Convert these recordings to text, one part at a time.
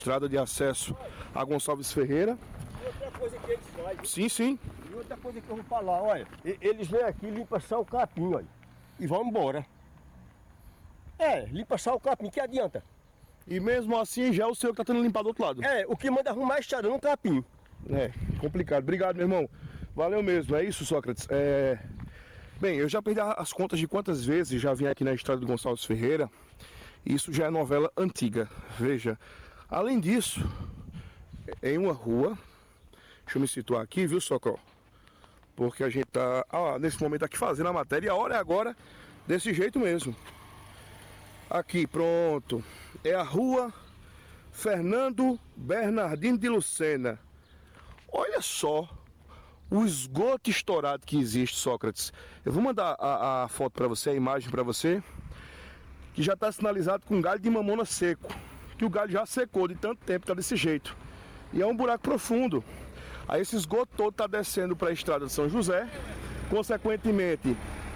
estrada de acesso a Gonçalves Ferreira. E outra coisa que eles fazem. Sim, sim. E outra coisa que eu vou falar, olha. Eles vêm aqui, limpam só o capim, olha. E vão embora. Limpa só o capim, que adianta? E mesmo assim já é o senhor que está tendo limpado do outro lado. O que manda arrumar a estrada no capim. Complicado. Obrigado, meu irmão. Valeu mesmo, é isso, Sócrates. Bem, eu já perdi as contas de quantas vezes já vim aqui na estrada do Gonçalves Ferreira. Isso já é novela antiga. Veja, além disso, em uma rua, deixa eu me situar aqui, viu, Socorro? Porque a gente tá, nesse momento aqui fazendo a matéria e a hora é agora, desse jeito mesmo. Aqui, pronto. É a rua Fernando Bernardino de Lucena. Olha só o esgoto estourado que existe, Sócrates. Eu vou mandar a foto para você, a imagem para você, que já está sinalizado com galho de mamona seco. Que o galho já secou de tanto tempo, está desse jeito. E é um buraco profundo. Aí esse esgoto todo está descendo para a estrada de São José. Consequentemente,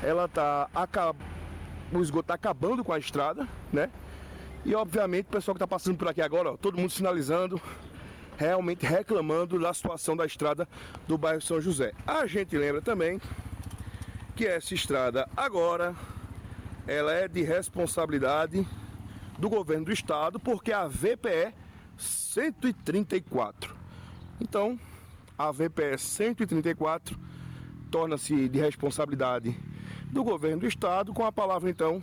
o esgoto está acabando com a estrada, né? E obviamente o pessoal que está passando por aqui agora, todo mundo sinalizando, realmente reclamando da situação da estrada do bairro São José. A gente lembra também que essa estrada agora, ela é de responsabilidade do governo do estado, porque a VPE 134. Então, a VPE 134 torna-se de responsabilidade do governo do estado, com a palavra então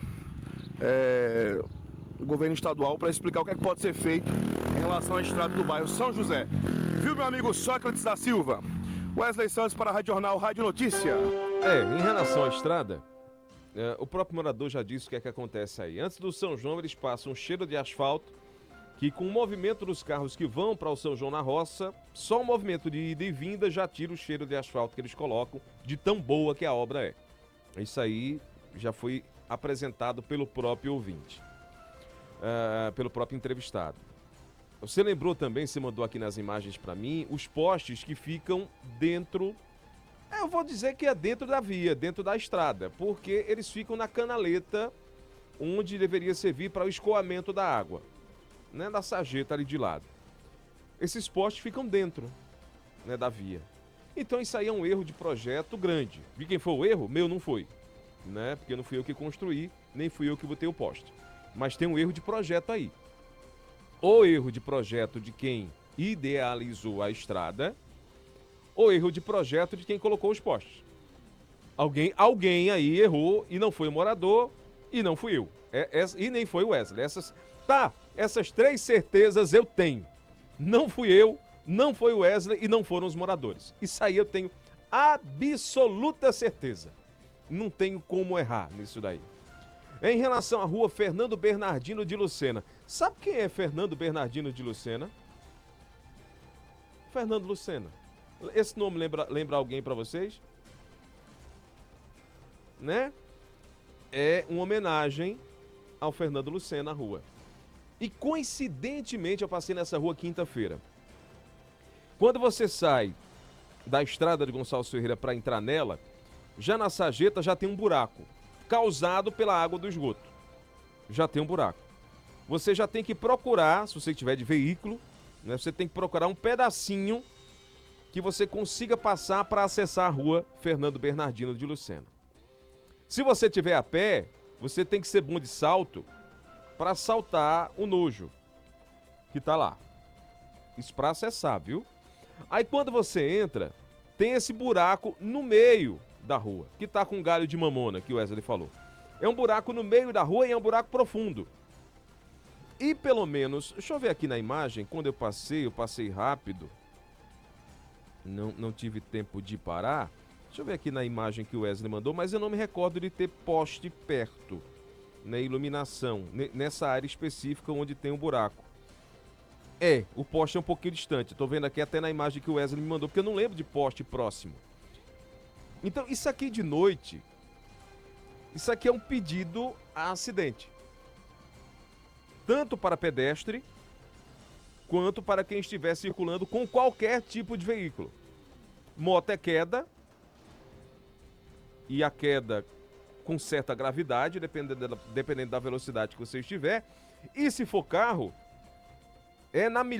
do governo estadual para explicar o que é que pode ser feito em relação à estrada do bairro São José. Viu, meu amigo Sócrates da Silva? Wesley Santos para a Rádio Jornal, Rádio Notícia. Em relação à estrada, o próprio morador já disse o que é que acontece aí. Antes do São João, eles passam um cheiro de asfalto, que com o movimento dos carros que vão para o São João na roça, só o movimento de ida e vinda já tira o cheiro de asfalto que eles colocam, de tão boa que a obra é. Isso aí já foi apresentado pelo próprio ouvinte, pelo próprio entrevistado. Você lembrou também, você mandou aqui nas imagens para mim, os postes que ficam dentro, eu vou dizer que é dentro da via, dentro da estrada, porque eles ficam na canaleta onde deveria servir para o escoamento da água, né, da sarjeta ali de lado. Esses postes ficam dentro, né, da via. Então isso aí é um erro de projeto grande. De quem foi o erro? Meu não foi, né? Porque não fui eu que construí, nem fui eu que botei o poste. Mas tem um erro de projeto aí. Ou erro de projeto de quem idealizou a estrada, ou erro de projeto de quem colocou os postes. Alguém aí errou e não foi o morador e não fui eu. E nem foi o Wesley. Essas três certezas eu tenho. Não fui eu, não foi o Wesley e não foram os moradores. Isso aí eu tenho absoluta certeza. Não tenho como errar nisso daí. Em relação à rua Fernando Bernardino de Lucena. Sabe quem é Fernando Bernardino de Lucena? Fernando Lucena. Esse nome lembra alguém para vocês? Né? É uma homenagem ao Fernando Lucena, a rua. E coincidentemente eu passei nessa rua quinta-feira. Quando você sai da estrada de Gonçalves Ferreira para entrar nela, já na sarjeta já tem um buraco causado pela água do esgoto. Já tem um buraco. Você já tem que procurar, se você tiver de veículo, né, você tem que procurar um pedacinho que você consiga passar para acessar a rua Fernando Bernardino de Lucena. Se você tiver a pé, você tem que ser bom de salto para saltar o nojo que tá lá. Isso para acessar, viu? Aí quando você entra, tem esse buraco no meio da rua, que tá com galho de mamona, que o Wesley falou. É um buraco no meio da rua e é um buraco profundo. E pelo menos, deixa eu ver aqui na imagem, quando eu passei rápido. Não tive tempo de parar. Deixa eu ver aqui na imagem que o Wesley mandou, mas eu não me recordo de ter poste perto, né, iluminação, nessa área específica onde tem um buraco. O poste é um pouquinho distante. Tô vendo aqui até na imagem que o Wesley me mandou, porque eu não lembro de poste próximo. Então, isso aqui de noite, isso aqui é um pedido a acidente. Tanto para pedestre, quanto para quem estiver circulando com qualquer tipo de veículo. Moto é queda, e a queda com certa gravidade, dependendo da velocidade que você estiver. E se for carro, é na